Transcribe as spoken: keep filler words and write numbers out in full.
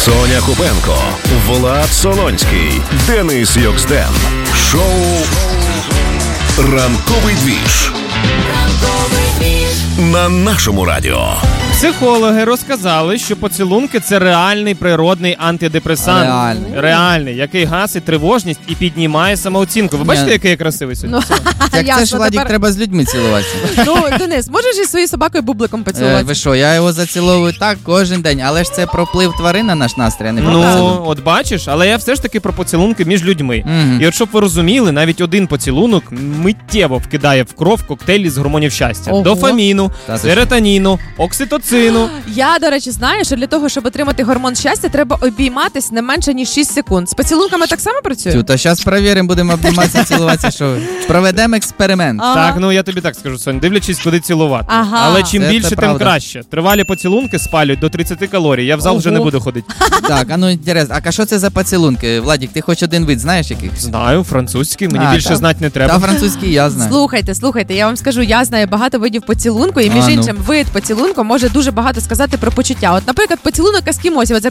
Соня Купенко, Влад Солонський, Денис Йоксден. Шоу «Ранковий двіж» на нашому радіо. Психологи розказали, що поцілунки – це реальний природний антидепресант. Реальний. Реальний, який гасить тривожність і піднімає самооцінку. Ви бачите, який я красивий сьогодні? Як це ж, Владік, тепер... треба з людьми цілуватися. Ну, Денис, можеш із своєю собакою бубликом Е, поцілувати? ви що, я його заціловую так кожен день, але ж це про вплив тварин на наш настрій, а не про Ну, поцілунок. от бачиш, але я все ж таки про поцілунки між людьми. Мгм. І от щоб ви розуміли, навіть один поцілунок миттєво вкидає в кров коктейлі з гормонів щастя. Ого. Дофаміну, Та ти що? серотоніну, окситоцину. Я, до речі, знаю, що для того, щоб отримати гормон щастя, треба обійматись не менше, ніж шість секунд. З поцілунками так само працює? Тю, то зараз перевіримо, будемо обніматися, цілуватися, що ви. Проведемо експеримент. Ага. Так, ну я тобі так скажу, Сонь, дивлячись, куди цілувати. Ага. Але чим Це- більше, це тим правда. краще. Тривалі поцілунки спалюють до тридцять калорій. Я в зал вже не Ого. буду ходити. Так, а ну інтересно, а що це за поцілунки? Владік, ти хоч один вид знаєш яких? Знаю, французький, мені А, більше та- знати не Та треба. французький я знаю. Слухайте, слухайте, я вам скажу, я знаю багато видів поцілунку, і між А, ну. іншим, вид поцілунку може дуже багато сказати про почуття. От, наприклад, поцілунок ескімосів, от